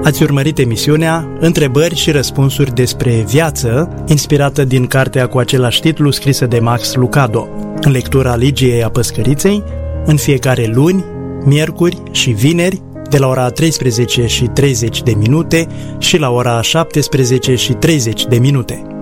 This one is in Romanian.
Ați urmărit emisiunea Întrebări și răspunsuri despre viață, inspirată din cartea cu același titlu scrisă de Max Lucado, în lectura Ligiei Apăscăriței, în fiecare luni, miercuri și vineri, de la ora 13:30 și la ora 17:30.